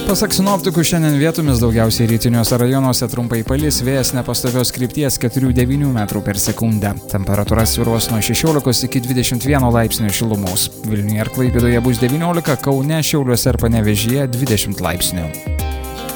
Pasak sinoptikų, šiandien vietomis daugiausiai rytiniuose rajonuose trumpai palis, vėjas nepastovios krypties 4–9 metrų per sekundę. Temperatūra svyruos nuo 16 iki 21 laipsnių šilumos. Vilniuje ir Klaipėdoje bus 19, Kaune, Šiauliuose ir Panevėžyje 20 laipsnių.